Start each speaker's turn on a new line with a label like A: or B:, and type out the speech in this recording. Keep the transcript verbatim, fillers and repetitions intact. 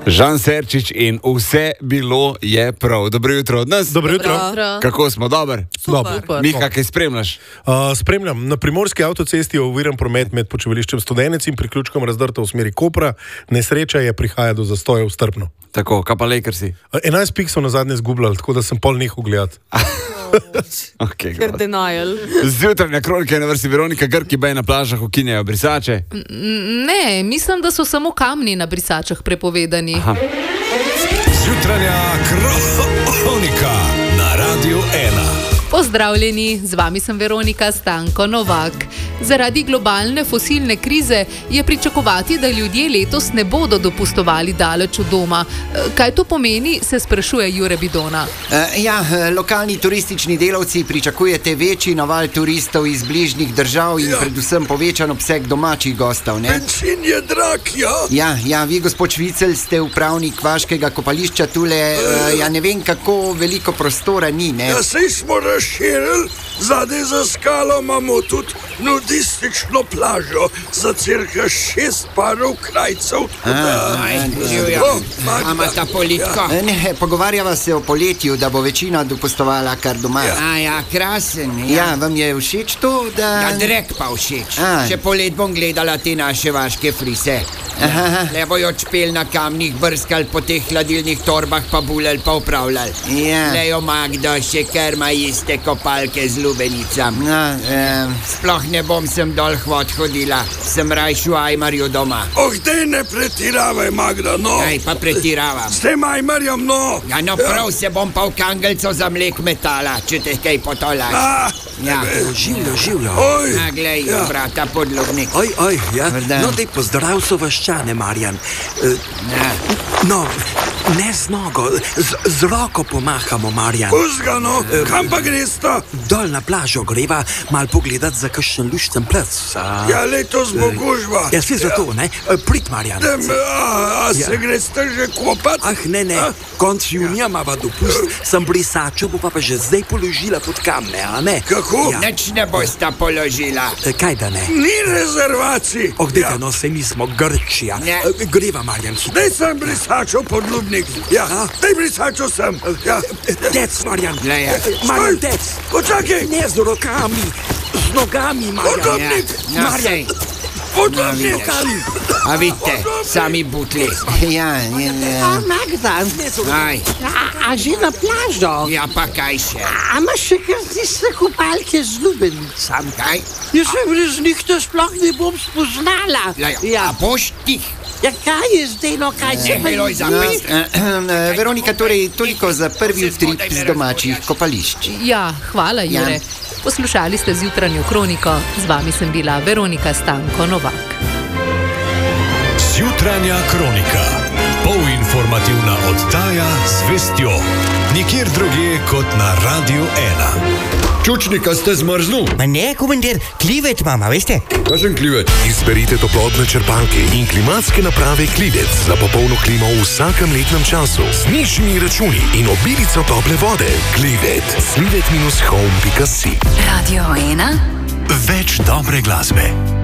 A: Žan Serčič in vse bilo je prav. Dobro jutro od nas.
B: Dobro jutro.
A: Kako smo, dober?
B: Super.
A: Miha, kaj spremljaš?
B: Uh, spremljam. Na primorski avtocesti je oviran promet med počivališčem Studenec in priključkom Razdrta v smeri Kopra. Nesreča je, prihaja do zastojev strpno.
A: Tako, kaj pa Lakersi?
B: Uh, enajst pik so na zadnje zgubljali, tako da sem pol nehal gledati.
A: Okay,
C: Ker denial.
A: Zjutranja kronika je na vrsti Veronika. Grki bej na plažah ukinjajo brisače.
C: Ne, mislim, da so samo kamni na brisačah prepovedani.
A: Aha.
D: Zjutranja kronika na Radiu ena.
C: Pozdravljeni, z vami sem Veronika Stanko Novak. Zaradi globalne fosilne krize je pričakovati, da ljudje letos ne bodo dopustovali daleč od doma. Kaj to pomeni, se sprašuje Jure Bidona.
E: Uh, ja, lokalni turistični delavci pričakujete večji naval turistov iz bližnjih držav in ja. predvsem povečan obseg domačih gostov, ne?
F: Bencin je drag, ja.
E: Ja, ja, vi, gospod Švicelj, ste upravnik vaškega kopališča tule, uh, ja ne vem, kako veliko prostora ni, ne?
F: Ja, sej smo razširili, zadaj za skalo imamo tudi nudistično plažo za cirka šest parov krajcev.
E: Ama ta politko? Ja. Ne, pogovarjava se o poletju, da bo večina dopustovala kar doma.
G: Ja. A ja, krasen.
E: Ja. ja, vam je všeč to, da...
G: Ja, drek pa všeč.
E: A.
G: Še polet bom gledala te naše vaške frise.
E: Aha.
G: Le bojo čpel na kamnih, brskal po teh hladilnih torbah, pa bulel, pa upravljal.
E: Ja.
G: Lejo Magda še kar ima iste kopalke z lubenicam.
E: No, um...
G: Sploh ne bom sem dol hvod hodila, sem rajš v Ajmarju doma.
F: Oh, dej ne pretiravaj, Magda, no.
G: Aj, pa pretiravam.
F: S tem Ajmarjem, no.
G: Ja, no prav se bom pa v kangelco za mlek metala, če te kaj potolaš.
F: A,
G: ja.
H: Življo, življo.
F: Oj.
G: A, glej, ja. brata podlobnik.
H: Oj, oj, ja.
E: Vrdan.
H: No, dej pozdrav so vaščane, Marjan. Uh,
G: Ja.
H: no, ne z nogo, z, z roko pomahamo, Marjan.
F: Puzga, no. Kam pa gresta?
H: Dol na plažo greva, mal pogledat za kakšen lušten plec. A...
F: Ja, letos bo gužva.
H: Ja, si zato, ne? Prid, Marjan.
F: Dem, a, a se
H: Ja.
F: greste že kopat?
H: Ah, ne, ne,
F: A?
H: konc junija mava dopust, sem brisačo, bo pa pa že zdaj položila pod kamne, a ne?
F: Kako?
H: Ja.
G: Nič ne bosta položila.
H: E, kaj da ne?
F: Ni rezervacij.
H: Oh, dejte, no, se mi smo Grčija.
G: Ne.
H: E, greva, Marjan, hitro.
F: Dej sem brisačo podlubnik. Ja, dej brisačo sem. Ja.
H: Dec, Marjan.
G: Glej,
H: Marjan,
F: Stoj.
H: dec.
F: Počakaj.
H: Ne z rokami, z nogami, Marjan.
F: Podlubnik.
G: No,
H: Marjan.
G: sej.
F: Podlubnik.
H: Rokami.
G: A vidite, sami butli.
E: Ja, in...
I: A,
E: Uh...
I: Magda,
H: Ne z rokami.
G: Aj,
I: a, a že na plažo?
G: ja pa kaj še?
I: A imaš še kar tiste kopalke z lubenicami?
G: Kaj?
I: Jaz se brez njih to sploh ne bom spoznala.
G: Lejo,
I: Ja,
G: a boš tih?
I: ja kaj je zdaj, no kaj se
G: Ne,
I: pa
G: Miloj, za
E: No,
G: pes.
E: uh, Veronika, torej toliko za prvi utrip z domačih kopališč.
C: Ja, hvala, Jure.
E: Ja.
C: Poslušali ste zjutranjo kroniko. Z vami sem bila Veronika Stanko Novak.
D: Zjutranja kronika. Polinformativna oddaja z vestjo. Nikjer drugje kot na Radiu ena.
J: Čučnika ste zmrznul.
K: Ma ne, komandir, klivet mama, veste?
J: Kakšen klivet?
D: Izberite toplotne črpalke in klimatske naprave Klivec za popolno klimo v vsakem letnem času. Z nižjimi računi in obilico tople vode. Klivet. klivet dash home pika si.
L: Radio ena.
D: Več dobre glasbe.